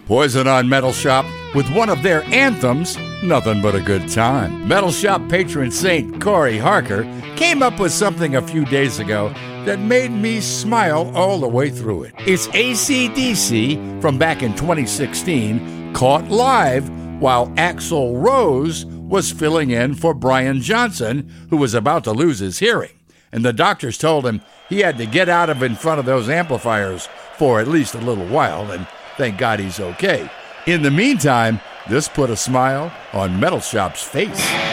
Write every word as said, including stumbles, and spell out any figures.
Poison on Metal Shop with one of their anthems, Nothing But a Good Time. Metal Shop patron saint Corey Harker came up with something a few days ago that made me smile all the way through it. It's A C D C from back in twenty sixteen, caught live while Axl Rose was filling in for Brian Johnson, who was about to lose his hearing. And the doctors told him he had to get out of in front of those amplifiers for at least a little while, and thank God he's okay. In the meantime, this put a smile on Metal Shop's face.